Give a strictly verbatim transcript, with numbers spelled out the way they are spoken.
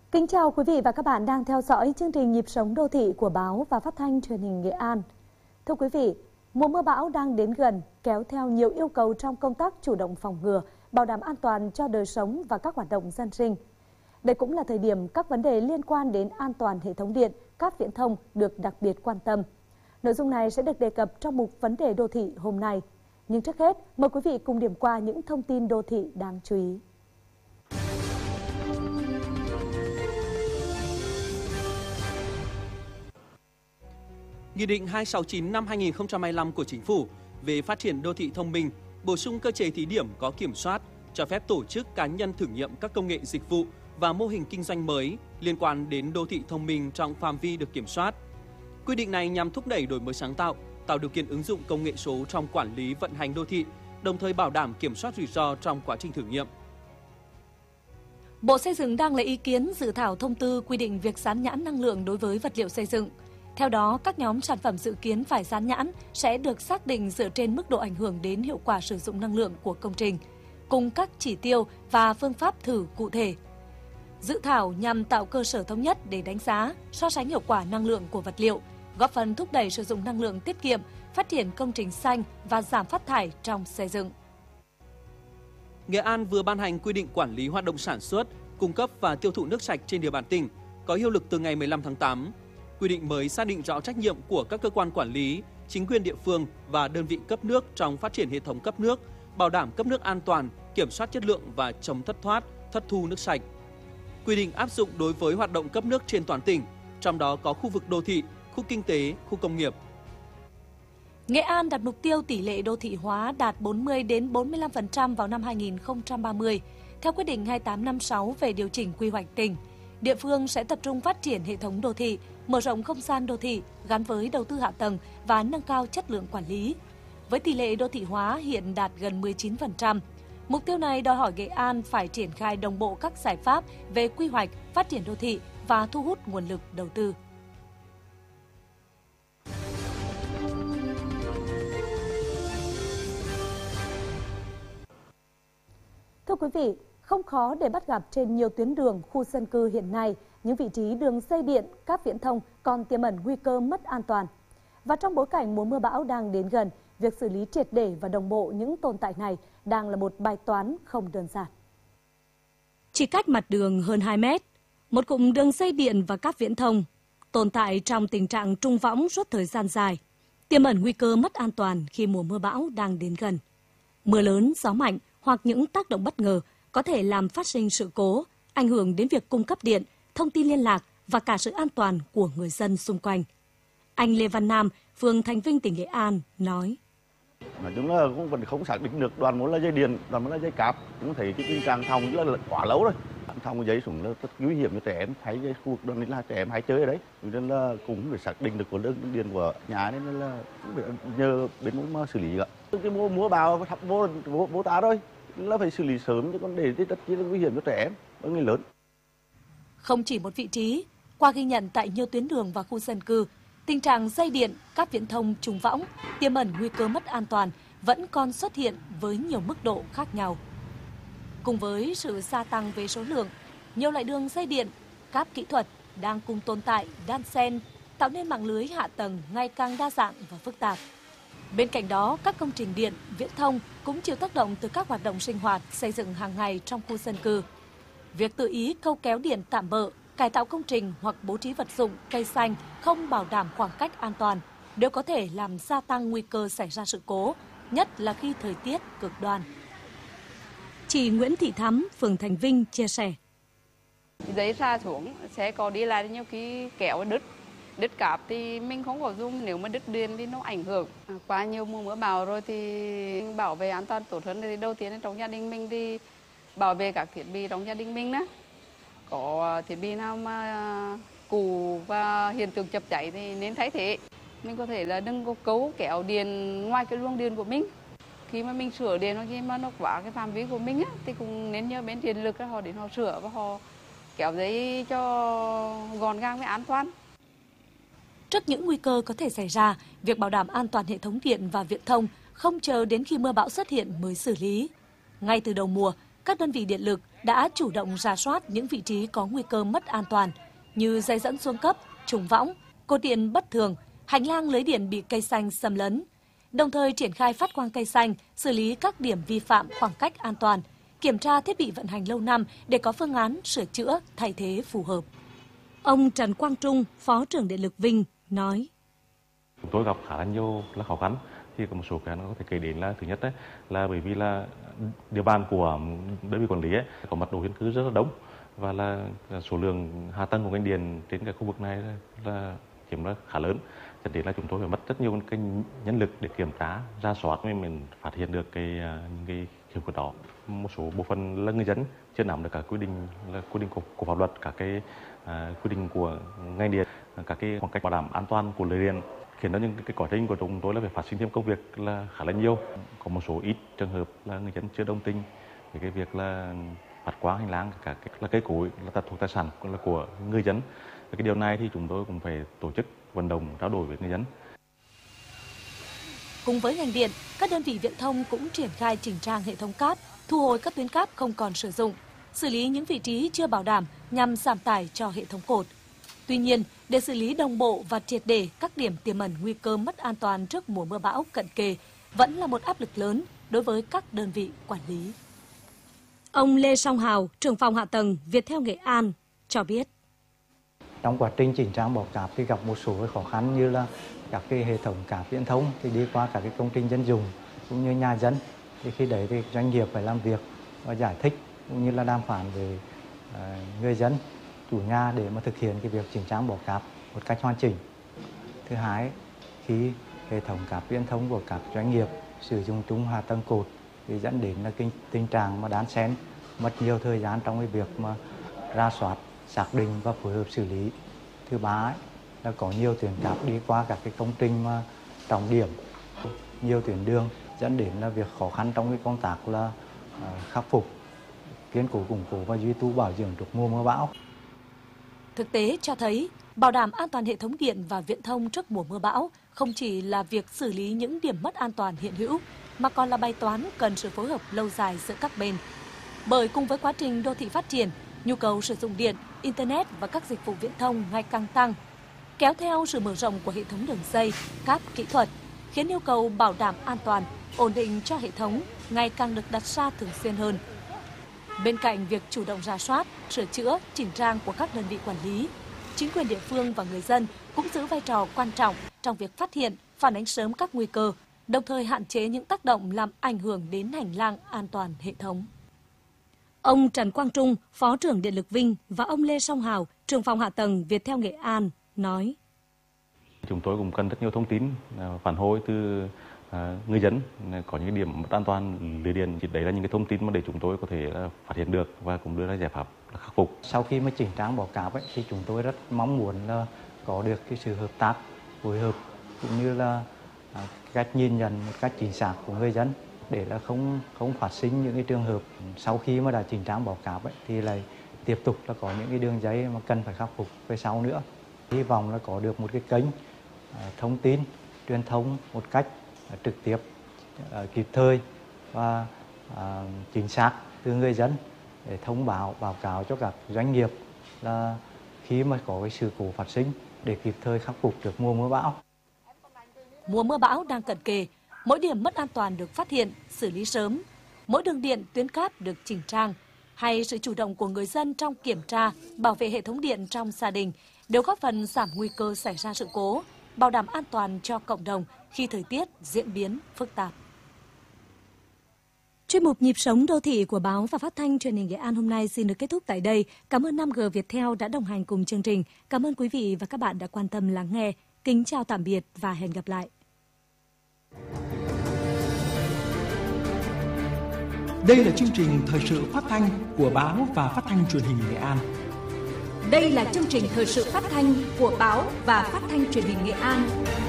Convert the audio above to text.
Kính chào quý vị và các bạn đang theo dõi chương trình Nhịp sống đô thị của báo và phát thanh truyền hình Nghệ An. Thưa quý vị, mùa mưa bão đang đến gần, kéo theo nhiều yêu cầu trong công tác chủ động phòng ngừa, bảo đảm an toàn cho đời sống và các hoạt động dân sinh. Đây cũng là thời điểm các vấn đề liên quan đến an toàn hệ thống điện, cáp viễn thông được đặc biệt quan tâm. Nội dung này sẽ được đề cập trong mục Vấn đề đô thị hôm nay. Nhưng trước hết, mời quý vị cùng điểm qua những thông tin đô thị đáng chú ý. Nghị định hai trăm sáu mươi chín năm hai nghìn không trăm hai mươi lăm của Chính phủ về phát triển đô thị thông minh bổ sung cơ chế thí điểm có kiểm soát, cho phép tổ chức cá nhân thử nghiệm các công nghệ dịch vụ và mô hình kinh doanh mới liên quan đến đô thị thông minh trong phạm vi được kiểm soát. Quy định này nhằm thúc đẩy đổi mới sáng tạo, tạo điều kiện ứng dụng công nghệ số trong quản lý vận hành đô thị, đồng thời bảo đảm kiểm soát rủi ro trong quá trình thử nghiệm. Bộ Xây dựng đang lấy ý kiến dự thảo thông tư quy định việc dán nhãn năng lượng đối với vật liệu xây dựng. Theo đó, các nhóm sản phẩm dự kiến phải dán nhãn sẽ được xác định dựa trên mức độ ảnh hưởng đến hiệu quả sử dụng năng lượng của công trình, cùng các chỉ tiêu và phương pháp thử cụ thể. Dự thảo nhằm tạo cơ sở thống nhất để đánh giá, so sánh hiệu quả năng lượng của vật liệu, góp phần thúc đẩy sử dụng năng lượng tiết kiệm, phát triển công trình xanh và giảm phát thải trong xây dựng. Nghệ An vừa ban hành quy định quản lý hoạt động sản xuất, cung cấp và tiêu thụ nước sạch trên địa bàn tỉnh, có hiệu lực từ ngày mười lăm tháng tám. Quy định mới xác định rõ trách nhiệm của các cơ quan quản lý, chính quyền địa phương và đơn vị cấp nước trong phát triển hệ thống cấp nước, bảo đảm cấp nước an toàn, kiểm soát chất lượng và chống thất thoát, thất thu nước sạch. Quy định áp dụng đối với hoạt động cấp nước trên toàn tỉnh, trong đó có khu vực đô thị, khu kinh tế, khu công nghiệp. Nghệ An đặt mục tiêu tỷ lệ đô thị hóa đạt bốn mươi đến bốn mươi lăm phần trăm vào năm hai nghìn không trăm ba mươi. Theo quyết định hai tám năm sáu về điều chỉnh quy hoạch tỉnh, địa phương sẽ tập trung phát triển hệ thống đô thị, mở rộng không gian đô thị gắn với đầu tư hạ tầng và nâng cao chất lượng quản lý. Với tỷ lệ đô thị hóa hiện đạt gần mười chín phần trăm, mục tiêu này đòi hỏi Nghệ An phải triển khai đồng bộ các giải pháp về quy hoạch, phát triển đô thị và thu hút nguồn lực đầu tư. Thưa quý vị, không khó để bắt gặp trên nhiều tuyến đường, khu dân cư hiện nay, những vị trí đường dây điện, cáp viễn thông còn tiềm ẩn nguy cơ mất an toàn. Và trong bối cảnh mùa mưa bão đang đến gần, việc xử lý triệt để và đồng bộ những tồn tại này đang là một bài toán không đơn giản. Chỉ cách mặt đường hơn hai mét, một cụm đường dây điện và cáp viễn thông tồn tại trong tình trạng trung võng suốt thời gian dài, tiềm ẩn nguy cơ mất an toàn khi mùa mưa bão đang đến gần. Mưa lớn, gió mạnh hoặc những tác động bất ngờ có thể làm phát sinh sự cố, ảnh hưởng đến việc cung cấp điện, thông tin liên lạc và cả sự an toàn của người dân xung quanh. Anh Lê Văn Nam, phường Thành Vinh, tỉnh Nghệ An nói: Nói chung là cũng vẫn không xác định được đoàn muốn là dây điện, đoàn muốn là dây cáp, cũng thấy cái tình trạng thòng là quá lâu rồi. Thòng dây súng là rất nguy hiểm cho trẻ em, thấy cái khu vực đoàn là trẻ em hay chơi ở đấy, nên là cũng phải xác định được của đơn điện của nhà nên là cũng phải nhờ bên muốn xử lý cả. Cái mua mua bào thắp vô vô, vô tá thôi, là phải xử lý sớm chứ còn để thì tất nhiên là nguy hiểm cho trẻ em và người lớn. Không chỉ một vị trí, qua ghi nhận tại nhiều tuyến đường và khu dân cư, tình trạng dây điện, cáp viễn thông trùng võng, tiềm ẩn nguy cơ mất an toàn vẫn còn xuất hiện với nhiều mức độ khác nhau. Cùng với sự gia tăng về số lượng, nhiều loại đường dây điện, cáp kỹ thuật đang cùng tồn tại, đan xen, tạo nên mạng lưới hạ tầng ngày càng đa dạng và phức tạp. Bên cạnh đó, các công trình điện, viễn thông cũng chịu tác động từ các hoạt động sinh hoạt, xây dựng hàng ngày trong khu dân cư. Việc tự ý câu kéo điện tạm bợ, cải tạo công trình hoặc bố trí vật dụng, cây xanh không bảo đảm khoảng cách an toàn đều có thể làm gia tăng nguy cơ xảy ra sự cố, nhất là khi thời tiết cực đoan. Chị Nguyễn Thị Thắm, phường Thành Vinh chia sẻ: Giấy ra xuống, xe có đi lại nhiều khi kéo đứt, đứt cáp thì mình không có dùng, nếu mà đứt điện thì nó ảnh hưởng. Qua nhiều mùa mưa bão rồi thì bảo vệ an toàn tốt hơn. Thì đầu tiên trong gia đình mình thì bảo vệ các thiết bị trong gia đình mình đó. Có thiết bị nào mà cũ và hiện tượng chập cháy thì nên thay thế. Mình có thể là đừng có cấu kéo điện ngoài cái luồng điện của mình. Khi mà mình sửa điện khi mà nó quá cái phạm vi của mình á, thì cũng nên nhờ bên điện lực họ đến họ sửa và họ kéo giấy cho gọn gàng và an toàn. Trước những nguy cơ có thể xảy ra, việc bảo đảm an toàn hệ thống điện và viễn thông không chờ đến khi mưa bão xuất hiện mới xử lý. Ngay từ đầu mùa, các đơn vị điện lực đã chủ động rà soát những vị trí có nguy cơ mất an toàn như dây dẫn xuống cấp, trùng võng, cột điện bất thường, hành lang lưới điện bị cây xanh xâm lấn. Đồng thời triển khai phát quang cây xanh, xử lý các điểm vi phạm khoảng cách an toàn, kiểm tra thiết bị vận hành lâu năm để có phương án sửa chữa, thay thế phù hợp. Ông Trần Quang Trung, Phó trưởng Điện lực Vinh nói: Chúng tôi gặp khá là nhiều là khó khăn, thì có một số cái nó có thể kể đến là thứ nhất đấy là bởi vì là địa bàn của đơn vị quản lý ấy, có mật độ dân cư rất là đông và là số lượng hạ tầng của ngành điện trên cái khu vực này là chiếm là khá lớn, dẫn đến là chúng tôi phải mất rất nhiều cái nhân lực để kiểm tra, ra soát mới mình phát hiện được cái những cái hiệu quả đó. Một số bộ phận là người dân chưa nắm được cả quy định là quy định của, của pháp luật, các cái à, quy định của ngành điện, các cái khoảng cách bảo đảm an toàn của lưới điện, khiến cho những cái quá trình của chúng tôi là phải phát sinh thêm công việc là khá là nhiều. Có một số ít trường hợp là người dân chưa đồng tình với cái việc là phát quang hành lang, cả cái là cây cối là thuộc tài sản là của người dân. Và cái điều này thì chúng tôi cũng phải tổ chức vận động trao đổi với người dân. Cùng với ngành điện, các đơn vị viễn thông cũng triển khai chỉnh trang hệ thống cáp, thu hồi các tuyến cáp không còn sử dụng, xử lý những vị trí chưa bảo đảm nhằm giảm tải cho hệ thống cột. Tuy nhiên, để xử lý đồng bộ và triệt để các điểm tiềm ẩn nguy cơ mất an toàn trước mùa mưa bão cận kề vẫn là một áp lực lớn đối với các đơn vị quản lý. Ông Lê Song Hào, trưởng phòng hạ tầng Viettel Nghệ An cho biết: Trong quá trình chỉnh trang bỏ cáp thì gặp một số khó khăn như là các cái hệ thống cáp viễn thông thì đi qua các cái công trình dân dụng cũng như nhà dân, thì khi đấy thì doanh nghiệp phải làm việc và giải thích cũng như là đàm phán với uh, người dân, chủ nhà để mà thực hiện cái việc chỉnh trang bỏ cáp một cách hoàn chỉnh. Thứ hai, khi hệ thống cáp viễn thông của các doanh nghiệp sử dụng chung hạ tầng cột thì dẫn đến là cái tình trạng mà đan xen, mất nhiều thời gian trong cái việc mà ra soát, xác định và phối hợp xử lý. Thứ ba ấy, là có nhiều tuyến cáp đi qua các cái công trình mà trọng điểm, nhiều tuyến đường dẫn đến là việc khó khăn trong cái công tác là uh, khắc phục, kiên cố củng cố và duy tu bảo dưỡng trước mùa mưa bão. Thực tế cho thấy, bảo đảm an toàn hệ thống điện và viễn thông trước mùa mưa bão không chỉ là việc xử lý những điểm mất an toàn hiện hữu, mà còn là bài toán cần sự phối hợp lâu dài giữa các bên. Bởi cùng với quá trình đô thị phát triển, nhu cầu sử dụng điện, internet và các dịch vụ viễn thông ngày càng tăng, kéo theo sự mở rộng của hệ thống đường dây, cáp kỹ thuật, khiến yêu cầu bảo đảm an toàn, ổn định cho hệ thống ngày càng được đặt ra thường xuyên hơn. Bên cạnh việc chủ động rà soát, sửa chữa, chỉnh trang của các đơn vị quản lý, chính quyền địa phương và người dân cũng giữ vai trò quan trọng trong việc phát hiện, phản ánh sớm các nguy cơ, đồng thời hạn chế những tác động làm ảnh hưởng đến hành lang an toàn hệ thống. Ông Trần Quang Trung, Phó trưởng Điện lực Vinh và ông Lê Song Hào, trưởng phòng hạ tầng Viettel Nghệ An nói: Chúng tôi cũng cần rất nhiều thông tin phản hồi từ người dân có những điểm mất an toàn lưới điện. Đấy là những cái thông tin mà để chúng tôi có thể phát hiện được và cũng đưa ra giải pháp khắc phục. Sau khi mà chỉnh trang bỏ cáp ấy, thì chúng tôi rất mong muốn là có được cái sự hợp tác, phối hợp cũng như là cách nhìn nhận một cách chính xác của người dân để là không không phát sinh những cái trường hợp sau khi mà đã chỉnh trang bỏ cáp ấy, thì lại tiếp tục là có những cái đường dây mà cần phải khắc phục về sau nữa. Hy vọng là có được một cái kênh thông tin truyền thông một cách trực tiếp, kịp thời và chính xác từ người dân để thông báo báo cáo cho các doanh nghiệp là khi mà có cái sự cố phát sinh để kịp thời khắc phục được mùa mưa bão. Mùa mưa bão đang cận kề, mỗi điểm mất an toàn được phát hiện, xử lý sớm, mỗi đường điện, tuyến cáp được chỉnh trang, hay sự chủ động của người dân trong kiểm tra, bảo vệ hệ thống điện trong gia đình đều góp phần giảm nguy cơ xảy ra sự cố, bảo đảm an toàn cho cộng đồng khi thời tiết diễn biến phức tạp. Chuyên mục Nhịp sống đô thị của Báo và Phát thanh Truyền hình Nghệ An hôm nay xin được kết thúc tại đây. Cảm ơn năm G Viettel đã đồng hành cùng chương trình. Cảm ơn quý vị và các bạn đã quan tâm lắng nghe. Kính chào tạm biệt và hẹn gặp lại. Đây là chương trình thời sự phát thanh của Báo và Phát thanh Truyền hình Nghệ An. Đây là chương trình thời sự phát thanh của Báo và Phát thanh Truyền hình Nghệ An.